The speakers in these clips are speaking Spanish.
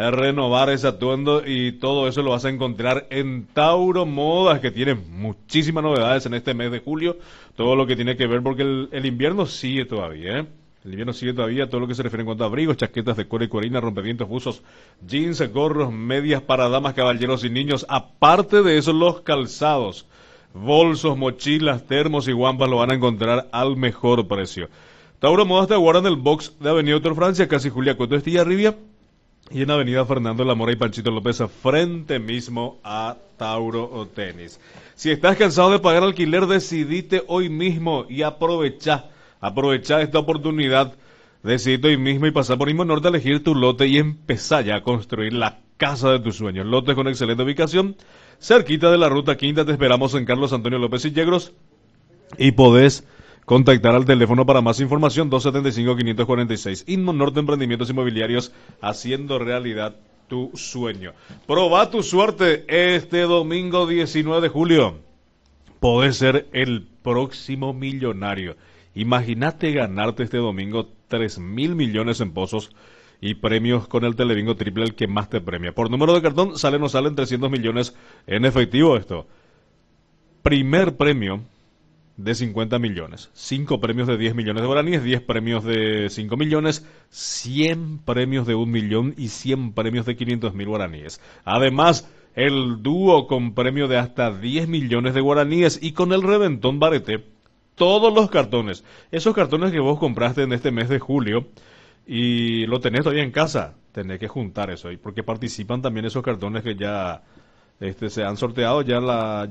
renovar ese atuendo y todo eso lo vas a encontrar en Tauro Modas, que tiene muchísimas novedades en este mes de julio, todo lo que tiene que ver porque el invierno sigue todavía, ¿eh? El invierno sigue todavía, todo lo que se refiere en cuanto a abrigos, chaquetas de cuero y cuerina, rompevientos, buzos, jeans, gorros, medias para damas, caballeros y niños. Aparte de eso, los calzados, bolsos, mochilas, termos y guampas lo van a encontrar al mejor precio. Tauro Modas te aguarda en el box de Avenida Doctor Francia, casi Julia Coto Estillarribia, y en Avenida Fernando Lamora y Panchito López, frente mismo a Tauro Tenis. Si estás cansado de pagar alquiler, decidite hoy mismo y aprovecha esta oportunidad. Decidite hoy mismo y pasar por Inmo Norte a elegir tu lote y empezar ya a construir la casa de tus sueños. Lotes con excelente ubicación, cerquita de la Ruta Quinta. Te esperamos en Carlos Antonio López y Yegros y podés contactar al teléfono para más información 275-546. Inmo Norte Emprendimientos Inmobiliarios, haciendo realidad tu sueño. Proba tu suerte este domingo 19 de julio. Podés ser el próximo millonario. Imagínate ganarte este domingo 3.000 millones en pozos y premios con el Telebingo Triple, el que más te premia. Por número de cartón sale o no salen 300 millones en efectivo esto. Primer premio de 50 millones, 5 premios de 10 millones de guaraníes, 10 premios de 5 millones, 100 premios de 1 millón y 100 premios de 500.000 guaraníes. Además, el dúo con premio de hasta 10 millones de guaraníes y con el reventón Bareté, todos los cartones, esos cartones que vos compraste en este mes de julio y lo tenés todavía en casa, tenés que juntar eso, porque participan también esos cartones que ya se han sorteado ya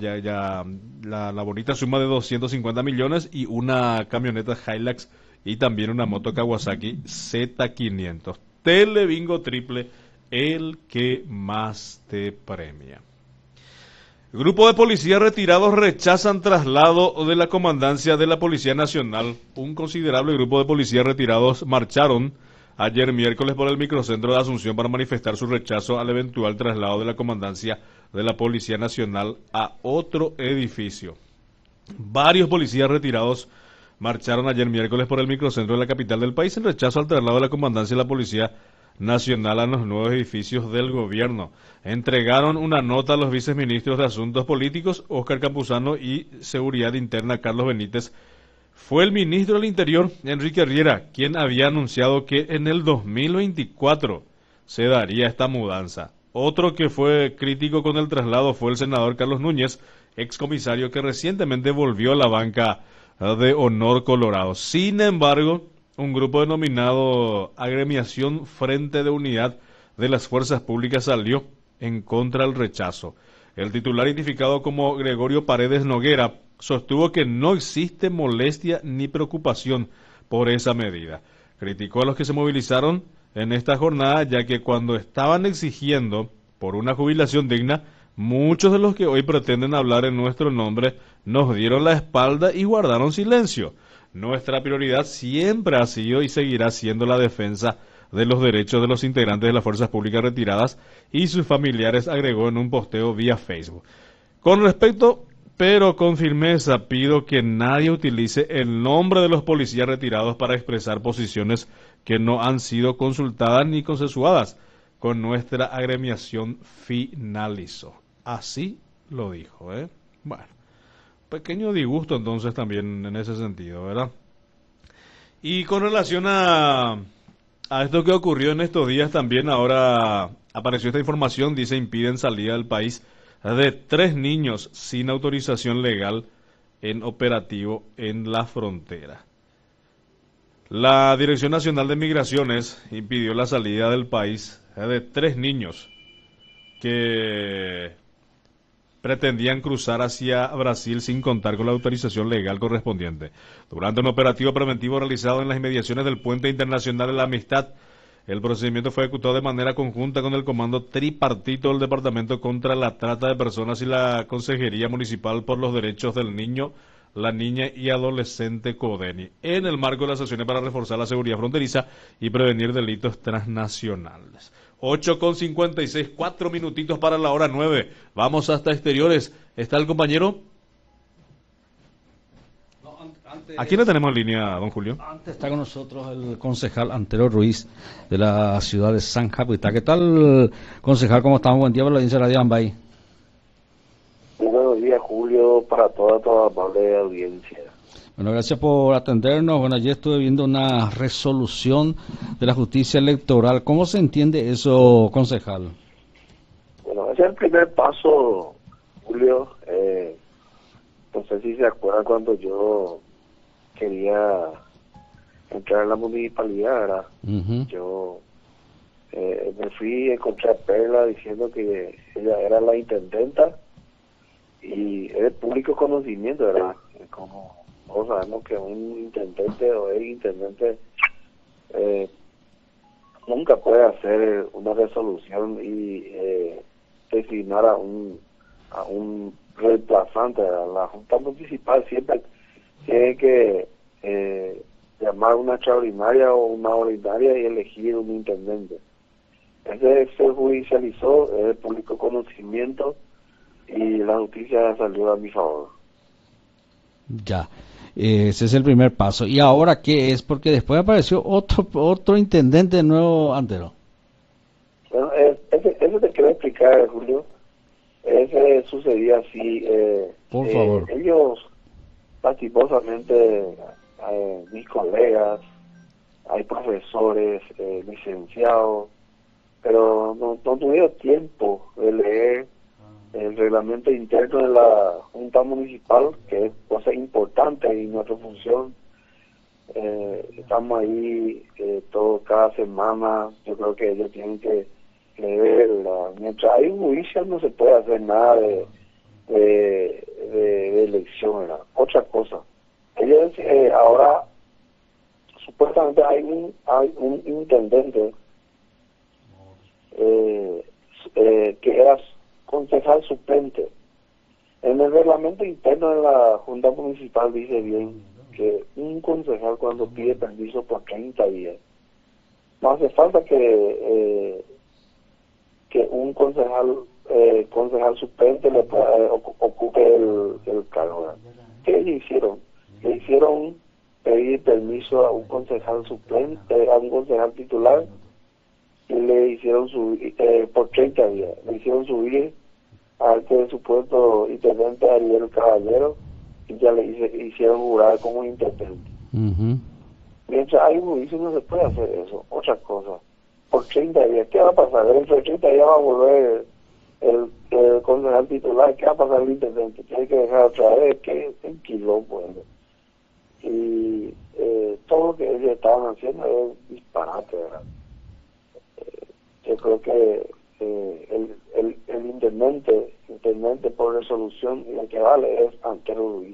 la bonita suma de 250 millones y una camioneta Hilux y también una moto Kawasaki Z500. Telebingo Triple, el que más te premia. Grupo de policías retirados rechazan traslado de la comandancia de la Policía Nacional. Un considerable grupo de policías retirados marcharon ayer miércoles por el microcentro de Asunción para manifestar su rechazo al eventual traslado de la comandancia de la Policía Nacional a otro edificio. Varios policías retirados marcharon ayer miércoles por el microcentro de la capital del país en rechazo al traslado de la comandancia de la Policía Nacional a los nuevos edificios del gobierno. Entregaron una nota a los viceministros de Asuntos Políticos, Óscar Campuzano, y Seguridad Interna, Carlos Benítez. Fue el ministro del Interior, Enrique Riera, quien había anunciado que en el 2024 se daría esta mudanza. Otro que fue crítico con el traslado fue el senador Carlos Núñez, excomisario que recientemente volvió a la banca de Honor Colorado. Sin embargo, un grupo denominado Agremiación Frente de Unidad de las Fuerzas Públicas salió en contra del rechazo. El titular, identificado como Gregorio Paredes Noguera, sostuvo que no existe molestia ni preocupación por esa medida. Criticó a los que se movilizaron en esta jornada, ya que cuando estaban exigiendo por una jubilación digna, muchos de los que hoy pretenden hablar en nuestro nombre nos dieron la espalda y guardaron silencio. Nuestra prioridad siempre ha sido y seguirá siendo la defensa de los derechos de los integrantes de las fuerzas públicas retiradas y sus familiares, agregó en un posteo vía Facebook. Con respecto, pero con firmeza, pido que nadie utilice el nombre de los policías retirados para expresar posiciones que no han sido consultadas ni consensuadas con nuestra agremiación, finalizó. Así lo dijo, ¿eh? Bueno, pequeño disgusto entonces también en ese sentido, ¿verdad? Y con relación a esto que ocurrió en estos días también, ahora apareció esta información, dice impiden salida del país de 3 niños sin autorización legal en operativo en la frontera. La Dirección Nacional de Migraciones impidió la salida del país de 3 niños que pretendían cruzar hacia Brasil sin contar con la autorización legal correspondiente. Durante un operativo preventivo realizado en las inmediaciones del Puente Internacional de la Amistad, el procedimiento fue ejecutado de manera conjunta con el Comando Tripartito del Departamento contra la Trata de Personas y la Consejería Municipal por los Derechos del Niño, la Niña y Adolescente CODENI, en el marco de las acciones para reforzar la seguridad fronteriza y prevenir delitos transnacionales. 8:56, 4 minutitos para la hora 9. Vamos hasta exteriores. ¿Está el compañero? ¿A quién le tenemos en línea, don Julio? Antes está con nosotros el concejal Antero Ruiz de la ciudad de San Japuitá. ¿Qué tal, concejal? ¿Cómo estamos? Buen día para la audiencia de Radio Ambay. Muy buenos días, Julio, para toda amable audiencia. Bueno, gracias por atendernos. Bueno, ayer estuve viendo una resolución de la justicia electoral. ¿Cómo se entiende eso, concejal? Bueno, ese es el primer paso, Julio. No sé si se acuerdan cuando yo quería entrar en la municipalidad, ¿verdad? Yo me fui, encontré a Perla diciendo que ella era la intendenta y es de público conocimiento, ¿verdad? Como todos sabemos que un intendente o el intendente nunca puede hacer una resolución y designar a un reemplazante. La Junta Municipal siempre tiene que llamar una extraordinaria o una ordinaria y elegir un intendente. Ese se judicializó, es de público conocimiento y la justicia salió a mi favor. Ya, ese es el primer paso. ¿Y ahora qué es? Porque después apareció otro intendente nuevo, Antero. Bueno, eso te quiero explicar, Julio. Ese sucedía así. Por favor. Ellos, lastimosamente, mis colegas, hay profesores, licenciados, pero no tuvieron tiempo de leer el reglamento interno de la Junta Municipal, que es cosa importante y nuestra función. Estamos ahí cada semana. Yo creo que ellos tienen que leerla. Mientras hay un juicio no se puede hacer nada de elección, ¿verdad? Otra cosa, ellos ahora supuestamente hay un intendente que era concejal suplente. En el reglamento interno de la Junta Municipal dice bien que un concejal cuando pide permiso por 30 días, no hace falta que un concejal suplente ocupe el cargo. ¿Qué le hicieron? Le hicieron pedir permiso a un concejal suplente, a un concejal titular, y le hicieron subir por 30 días. Le hicieron subir al que supuesto intendente Ariel Caballero y ya le hicieron jurar como intendente. Mientras hay un juicio no se puede hacer eso. Otra cosa, por 30 días, ¿qué va a pasar? Dentro de 30 días va a volver el concejal titular. ¿Qué va a pasar el intendente? Tiene que dejar otra vez, que un quilombo. Y todo lo que ellos estaban haciendo es disparate, ¿verdad? Yo creo que el intendente por resolución, lo que vale es Antero Ruiz.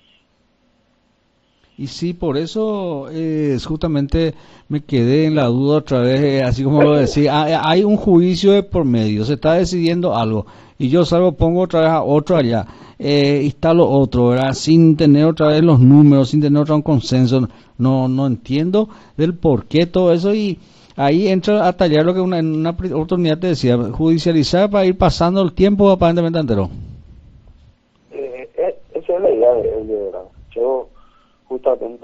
Y sí, por eso justamente me quedé en la duda otra vez, así como lo decía, hay un juicio de por medio, se está decidiendo algo, y yo salgo, pongo otra vez a otro allá, instalo otro, ¿verdad? Sin tener otra vez los números, sin tener otra un consenso, no entiendo del por qué todo eso, y ahí entra a tallar lo que en una oportunidad te decía, judicializar para ir pasando el tiempo aparentemente entero. Esa es la idea de verdad. Yo justamente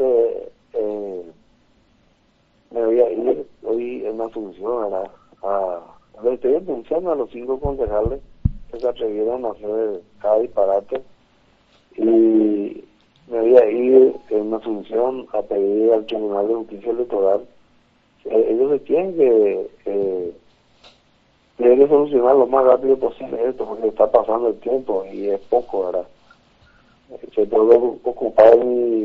me voy a ir hoy en una función, ¿verdad? Le estoy denunciando a los 5 concejales que se atrevieron a hacer cada disparate, y me voy a ir en una función a pedir al Tribunal de Justicia Electoral. Ellos se tienen que solucionar lo más rápido posible esto, porque está pasando el tiempo y es poco, ¿verdad? Se tengo que ocupar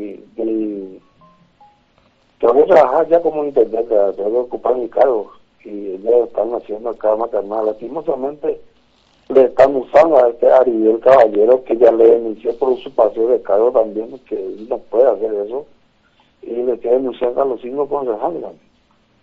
tengo que trabajar ya como intendente, tengo que ocupar mi cargo, y ellos están haciendo acá maternal. Lastimosamente le están usando a este Ariel Caballero, que ya le denunció por usurpación de cargo también, que él no puede hacer eso, y le estoy denunciando a los 5 concejales también.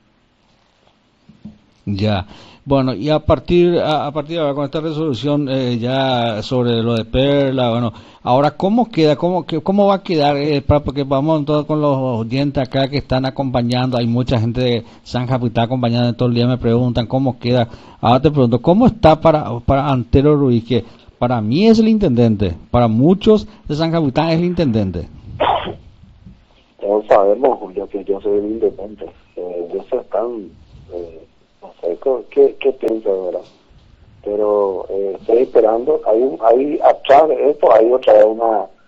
Ya, bueno, y a partir de ahora con esta resolución ya sobre lo de Perla, bueno, ahora ¿cómo queda? ¿Cómo va a quedar? Porque vamos todos con los oyentes acá que están acompañando, hay mucha gente de San Japuitá acompañando todo el día, me preguntan cómo queda. Ahora te pregunto, ¿cómo está para Antero Ruiz, que para mí es el intendente, para muchos de San Japuitá es el intendente? todos sabemos, Julio, que yo soy el independiente. Ellos están, no sé qué piensan, ¿verdad? Pero estoy esperando. Hay atrás de esto hay otra vez